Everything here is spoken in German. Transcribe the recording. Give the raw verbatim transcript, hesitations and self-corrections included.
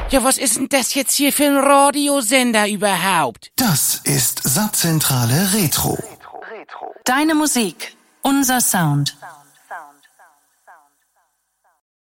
Ja, was ist denn das jetzt hier für ein Radiosender überhaupt? Das ist Saarzentrale Retro. Deine Musik, unser Sound.